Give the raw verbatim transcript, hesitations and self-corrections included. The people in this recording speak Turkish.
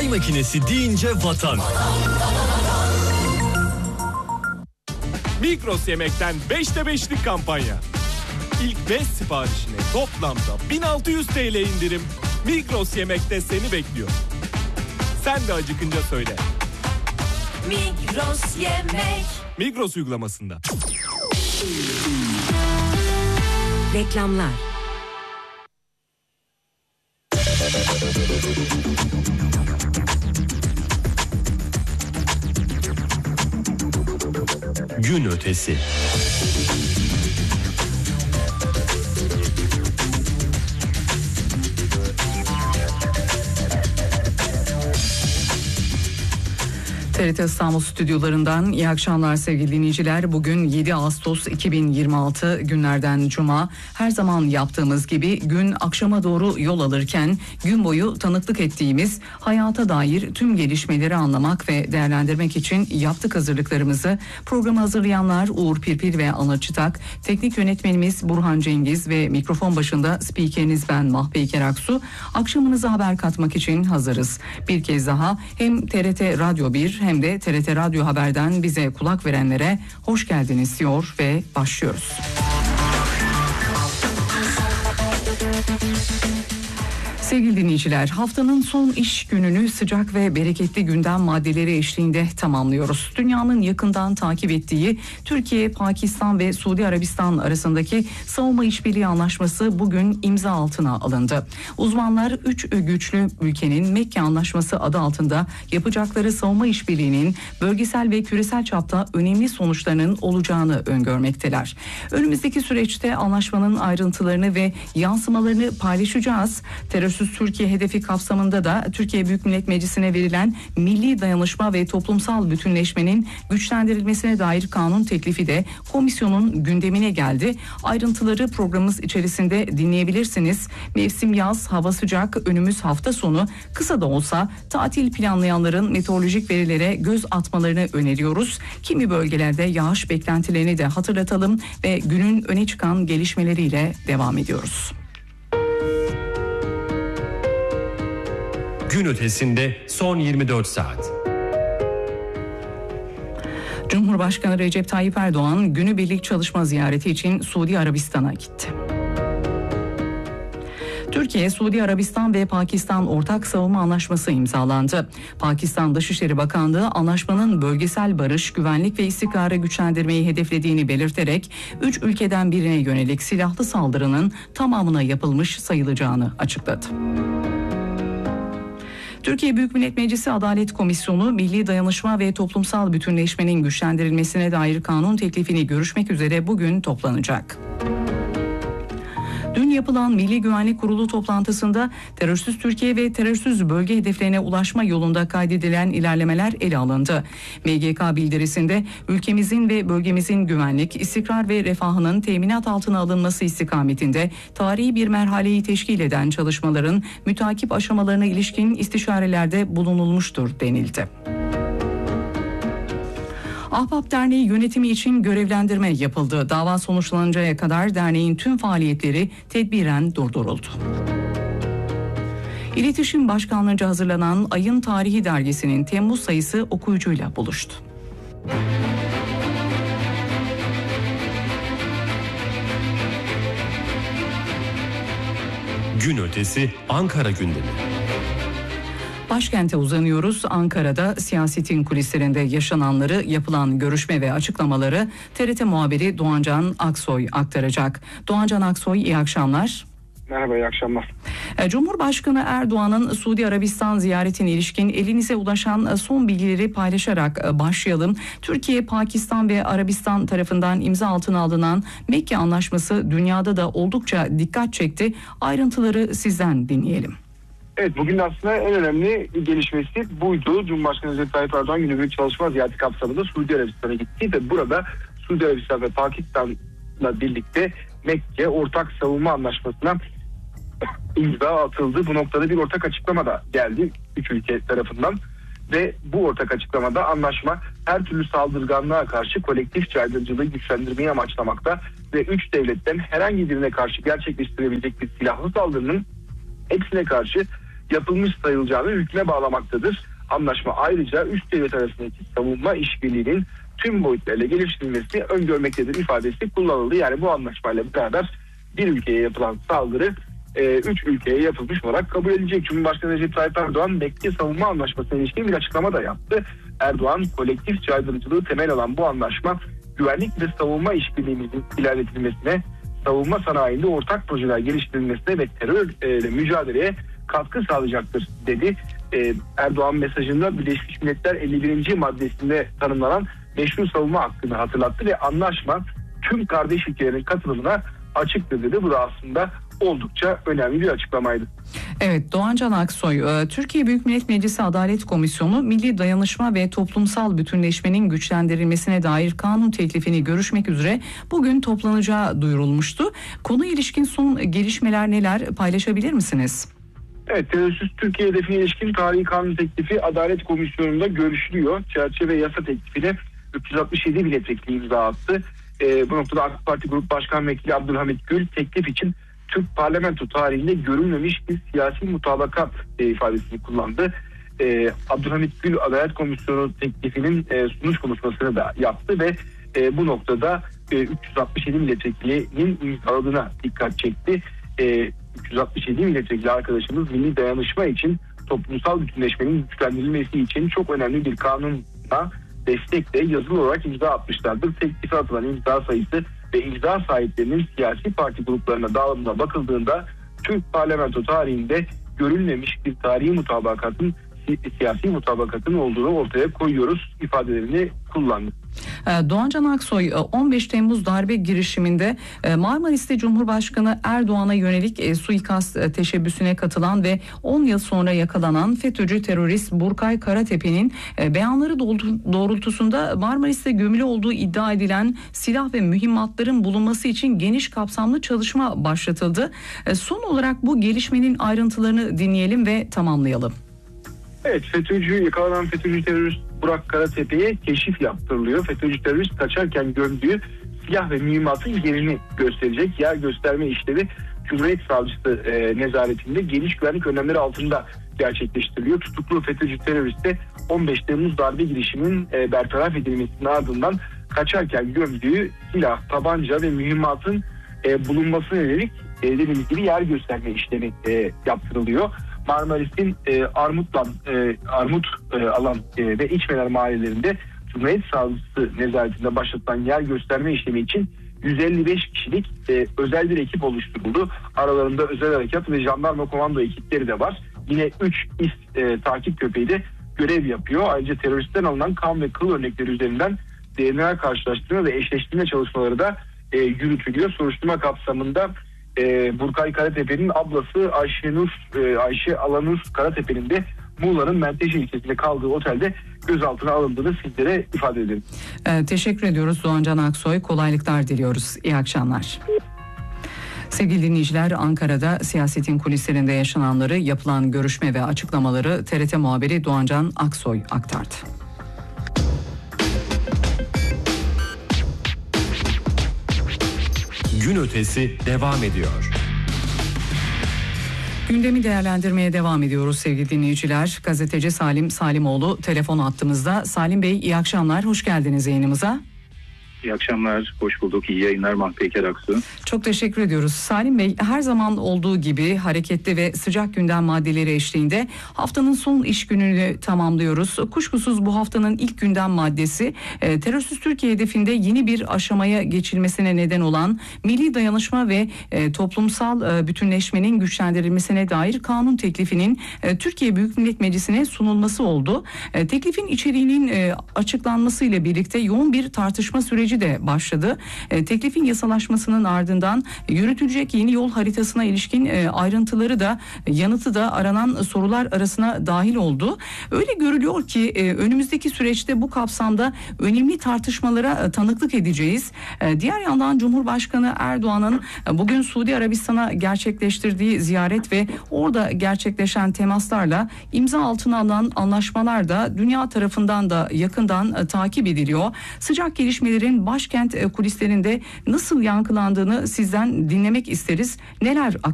Çay makinesi deyince vatan. Migros Yemek'ten beşte beşlik kampanya. İlk beş siparişine toplamda bin altı yüz TL indirim. Migros Yemek'te seni bekliyor. Sen de acıkınca söyle. Migros Yemek. Migros uygulamasında. Reklamlar. Gün ötesi. T R T İstanbul stüdyolarından iyi akşamlar sevgili dinleyiciler. Bugün yedi Ağustos iki bin yirmi altı günlerden Cuma. Her zaman yaptığımız gibi gün akşama doğru yol alırken gün boyu tanıklık ettiğimiz hayata dair tüm gelişmeleri anlamak ve değerlendirmek için yaptık hazırlıklarımızı. Programı hazırlayanlar Uğur Pirpir ve Anıl Çıtak, teknik yönetmenimiz Burhan Cengiz ve mikrofon başında spikeriniz ben Mahpey Keraksu. Akşamınıza haber katmak için hazırız. Bir kez daha hem T R T Radyo bir hem de T R T Radyo Haber'den bize kulak verenlere hoş geldiniz diyor ve başlıyoruz. Sevgili dinleyiciler, haftanın son iş gününü sıcak ve bereketli gündem maddeleri eşliğinde tamamlıyoruz. Dünyanın yakından takip ettiği Türkiye, Pakistan ve Suudi Arabistan arasındaki savunma işbirliği anlaşması bugün imza altına alındı. Uzmanlar üç güçlü ülkenin Mekke Anlaşması adı altında yapacakları savunma işbirliğinin bölgesel ve küresel çapta önemli sonuçlarının olacağını öngörmekteler. Önümüzdeki süreçte anlaşmanın ayrıntılarını ve yansımalarını paylaşacağız. Terörsüz Türkiye hedefi kapsamında da Türkiye Büyük Millet Meclisi'ne verilen milli dayanışma ve toplumsal bütünleşmenin güçlendirilmesine dair kanun teklifi de komisyonun gündemine geldi. Ayrıntıları programımız içerisinde dinleyebilirsiniz. Mevsim yaz, hava sıcak, önümüz hafta sonu. Kısa da olsa tatil planlayanların meteorolojik verilere göz atmalarını öneriyoruz. Kimi bölgelerde yağış beklentilerini de hatırlatalım ve günün öne çıkan gelişmeleriyle devam ediyoruz. Gün ötesinde son yirmi dört saat. Cumhurbaşkanı Recep Tayyip Erdoğan günübirlik çalışma ziyareti için Suudi Arabistan'a gitti. Türkiye, Suudi Arabistan ve Pakistan ortak savunma anlaşması imzalandı. Pakistan Dışişleri Bakanlığı anlaşmanın bölgesel barış, güvenlik ve istikrarı güçlendirmeyi hedeflediğini belirterek üç ülkeden birine yönelik silahlı saldırının tamamına yapılmış sayılacağını açıkladı. Türkiye Büyük Millet Meclisi Adalet Komisyonu, Milli Dayanışma ve Toplumsal Bütünleşmenin güçlendirilmesine dair kanun teklifini görüşmek üzere bugün toplanacak. Dün yapılan Milli Güvenlik Kurulu toplantısında terörsüz Türkiye ve terörsüz bölge hedeflerine ulaşma yolunda kaydedilen ilerlemeler ele alındı. M G K bildirisinde ülkemizin ve bölgemizin güvenlik, istikrar ve refahının teminat altına alınması istikametinde tarihi bir merhaleyi teşkil eden çalışmaların mütakip aşamalarına ilişkin istişarelerde bulunulmuştur denildi. Ahbap Derneği yönetimi için görevlendirme yapıldı. Dava sonuçlanıncaya kadar derneğin tüm faaliyetleri tedbiren durduruldu. İletişim Başkanlığı'nca hazırlanan Ayın Tarihi dergisinin Temmuz sayısı okuyucuyla buluştu. Gün ötesi Ankara gündemi. Başkente uzanıyoruz. Ankara'da siyasetin kulislerinde yaşananları, yapılan görüşme ve açıklamaları T R T muhabiri Doğancan Aksoy aktaracak. Doğancan Aksoy, iyi akşamlar. Merhaba, iyi akşamlar. Cumhurbaşkanı Erdoğan'ın Suudi Arabistan ziyaretine ilişkin elinize ulaşan son bilgileri paylaşarak başlayalım. Türkiye, Pakistan ve Arabistan tarafından imza altına alınan Mekke Anlaşması dünyada da oldukça dikkat çekti. Ayrıntıları sizden dinleyelim. Evet, bugün aslında en önemli gelişmesi buydu. Cumhurbaşkanı Recep Tayyip Erdoğan günübirlik çalışma ziyareti kapsamında Suudi Arabistan'a gitti ve burada Suudi Arabistan ve Pakistan'la birlikte Mekke Ortak Savunma Anlaşması'na imza atıldı. Bu noktada bir ortak açıklama da geldi üç ülke tarafından ve bu ortak açıklamada anlaşma her türlü saldırganlığa karşı kolektif caydırıcılığı güçlendirmeyi amaçlamakta ve üç devletten herhangi birine karşı gerçekleştirebilecek bir silahlı saldırının hepsine karşı yapılmış sayılacağını hükme bağlamaktadır. Anlaşma ayrıca üç devlet arasındaki savunma işbirliğinin tüm boyutlarıyla geliştirilmesini öngörmektedir ifadesi kullanıldı. Yani bu anlaşmayla beraber bir ülkeye yapılan saldırı e, üç ülkeye yapılmış olarak kabul edilecek. Cumhurbaşkanı Recep Tayyip Erdoğan Mekke Savunma Anlaşması'na ilişkin bir açıklama da yaptı. Erdoğan, kolektif caydırıcılığı temel alan bu anlaşma güvenlik ve savunma işbirliğimizin ilerletilmesine, savunma sanayinde ortak projeler geliştirilmesine ve terörle mücadeleye katkı sağlayacaktır dedi. Ee, Erdoğan mesajında Birleşmiş Milletler elli birinci maddesinde tanımlanan meşru savunma hakkını hatırlattı ve anlaşma tüm kardeş ülkelerin katılımına açıktır dedi. Bu da aslında oldukça önemli bir açıklamaydı. Evet, Doğancan Aksoy, Türkiye Büyük Millet Meclisi Adalet Komisyonu milli dayanışma ve toplumsal bütünleşmenin güçlendirilmesine dair kanun teklifini görüşmek üzere bugün toplanacağı duyurulmuştu. Konuya ilişkin son gelişmeler neler, paylaşabilir misiniz? Evet, terörsüz Türkiye hedefine ilişkin tarihi kanun teklifi Adalet Komisyonu'nda görüşülüyor. Çerçeve yasa teklifine üç yüz altmış yedi milletvekili imza attı. E, bu noktada AK Parti Grup Başkan Vekili Abdülhamit Gül teklif için Türk parlamento tarihinde görülmemiş bir siyasi mutabakat e, ifadesini kullandı. E, Abdülhamit Gül Adalet Komisyonu teklifinin e, sunuş konuşmasını da yaptı ve e, bu noktada e, üç yüz altmış yedi milletvekilinin imzaladığına dikkat çekti. E, üç yüz altmış yedi milletvekili arkadaşımız milli dayanışma için, toplumsal bütünleşmenin güçlendirilmesi için çok önemli bir kanuna destekle yazılı olarak imza atmışlardır. Teklife atılan imza sayısı ve imza sahiplerinin siyasi parti gruplarına dağılımına bakıldığında Türk parlamento tarihinde görülmemiş bir tarihi mutabakatın, siyasi mutabakatın olduğunu ortaya koyuyoruz ifadelerini kullandı. Doğancan Aksoy, on beş Temmuz darbe girişiminde Marmaris'te Cumhurbaşkanı Erdoğan'a yönelik suikast teşebbüsüne katılan ve on yıl sonra yakalanan FETÖ'cü terörist Burkay Karatepe'nin beyanları doğrultusunda Marmaris'te gömülü olduğu iddia edilen silah ve mühimmatların bulunması için geniş kapsamlı çalışma başlatıldı. Son olarak bu gelişmenin ayrıntılarını dinleyelim ve tamamlayalım. Evet, FETÖ'cü yakalanan FETÖ'cü terörist Burak Karatepe'ye keşif yaptırılıyor. FETÖ'cü terörist kaçarken gömdüğü silah ve mühimmatın yerini gösterecek. Yer gösterme işlevi Cumhuriyet Savcısı e, nezaretinde geniş güvenlik önlemleri altında gerçekleştiriliyor. Tutuklu FETÖ'cü teröriste on beş Temmuz darbe girişiminin e, bertaraf edilmesinin ardından kaçarken gömdüğü silah, tabanca ve mühimmatın e, bulunmasına yönelik e, dediğimiz gibi yer gösterme işlemi e, yaptırılıyor. Marmaris'in e, Armutlan, e, Armut e, alan e, ve İçmeler mahallelerinde Cumhuriyet Savcısı nezaretinde başlatılan yer gösterme işlemi için yüz elli beş kişilik e, özel bir ekip oluşturuldu. Aralarında özel harekat ve jandarma komando ekipleri de var. Yine üç İS e, takip köpeği de görev yapıyor. Ayrıca teröristten alınan kan ve kıl örnekleri üzerinden D N A karşılaştırma ve eşleştirme çalışmaları da e, yürütülüyor. Soruşturma kapsamında E, Burkay Karatepe'nin ablası Ayşe Nur, e, Ayşe Alanur Karatepe'nin de Muğla'nın Menteşe ilçesinde kaldığı otelde gözaltına alındığını sizlere ifade edelim. Ee, teşekkür ediyoruz Doğancan Aksoy. Kolaylıklar diliyoruz. İyi akşamlar. Sevgili dinleyiciler, Ankara'da siyasetin kulislerinde yaşananları, yapılan görüşme ve açıklamaları T R T muhabiri Doğancan Aksoy aktardı. Gün ötesi devam ediyor. Gündemi değerlendirmeye devam ediyoruz sevgili dinleyiciler. Gazeteci Salim Salimoğlu telefon attığımızda. Salim Bey, iyi akşamlar, hoş geldiniz yayınımıza. İyi akşamlar, hoş bulduk. İyi yayınlar Mahpeyker Aksu. Çok teşekkür ediyoruz. Salim Bey, her zaman olduğu gibi hareketli ve sıcak gündem maddeleri eşliğinde haftanın son iş gününü tamamlıyoruz. Kuşkusuz bu haftanın ilk gündem maddesi e, terörsüz Türkiye hedefinde yeni bir aşamaya geçilmesine neden olan milli dayanışma ve e, toplumsal e, bütünleşmenin güçlendirilmesine dair kanun teklifinin e, Türkiye Büyük Millet Meclisi'ne sunulması oldu. E, teklifin içeriğinin e, açıklanmasıyla birlikte yoğun bir tartışma süreci de başladı. E, teklifin yasalaşmasının ardından yürütülecek yeni yol haritasına ilişkin e, ayrıntıları da yanıtı da aranan sorular arasına dahil oldu. Öyle görülüyor ki e, önümüzdeki süreçte bu kapsamda önemli tartışmalara e, tanıklık edeceğiz. E, diğer yandan Cumhurbaşkanı Erdoğan'ın e, bugün Suudi Arabistan'a gerçekleştirdiği ziyaret ve orada gerçekleşen temaslarla imza altına alınan anlaşmalar da dünya tarafından da yakından e, takip ediliyor. Sıcak gelişmelerin başkent kulislerinde nasıl yankılandığını sizden dinlemek isteriz. Neler